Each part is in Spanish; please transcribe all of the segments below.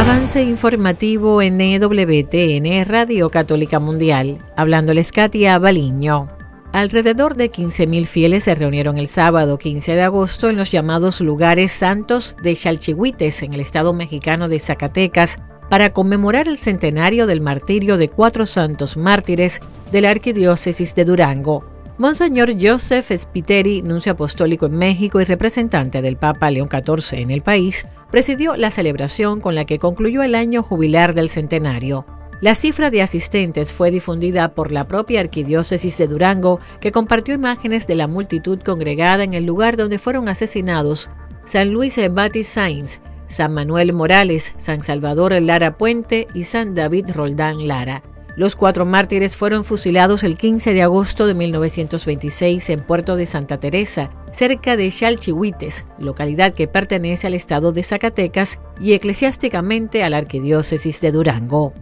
Avance informativo en EWTN Radio Católica Mundial. Hablándoles Katia Baliño. Alrededor de 15,000 fieles se reunieron el sábado 15 de agosto en los llamados lugares santos de Chalchihuites, en el estado mexicano de Zacatecas, para conmemorar el centenario del martirio de 4 santos mártires de la Arquidiócesis de Durango. Monseñor Joseph Spiteri, nuncio apostólico en México y representante del Papa León XIV en el país, presidió la celebración con la que concluyó el año jubilar del centenario. La cifra de asistentes fue difundida por la propia Arquidiócesis de Durango, que compartió imágenes de la multitud congregada en el lugar donde fueron asesinados San Luis Batis Sainz, San Manuel Morales, San Salvador Lara Puente y San David Roldán Lara. Los 4 mártires fueron fusilados el 15 de agosto de 1926 en Puerto de Santa Teresa, cerca de Chalchihuites, localidad que pertenece al estado de Zacatecas y eclesiásticamente a la Arquidiócesis de Durango.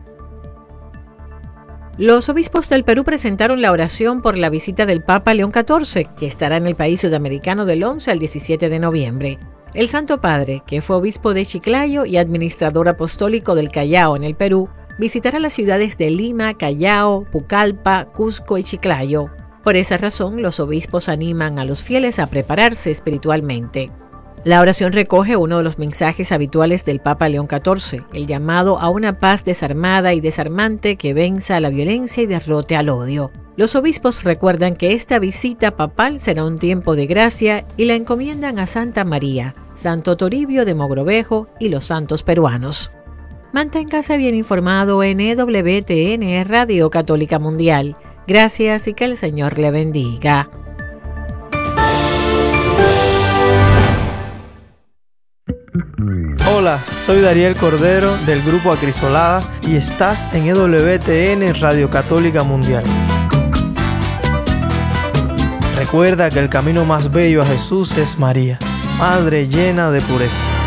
Los obispos del Perú presentaron la oración por la visita del Papa León XIV, que estará en el país sudamericano del 11 al 17 de noviembre. El Santo Padre, que fue obispo de Chiclayo y administrador apostólico del Callao en el Perú, visitará las ciudades de Lima, Callao, Pucallpa, Cusco y Chiclayo. Por esa razón, los obispos animan a los fieles a prepararse espiritualmente. La oración recoge uno de los mensajes habituales del Papa León XIV, el llamado a una paz desarmada y desarmante que venza a la violencia y derrote al odio. Los obispos recuerdan que esta visita papal será un tiempo de gracia y la encomiendan a Santa María, Santo Toribio de Mogrovejo y los santos peruanos. Manténgase bien informado en EWTN Radio Católica Mundial. Gracias y que el Señor le bendiga. Hola, soy Dariel Cordero del Grupo Acrisolada y estás en EWTN Radio Católica Mundial. Recuerda que el camino más bello a Jesús es María, Madre llena de pureza.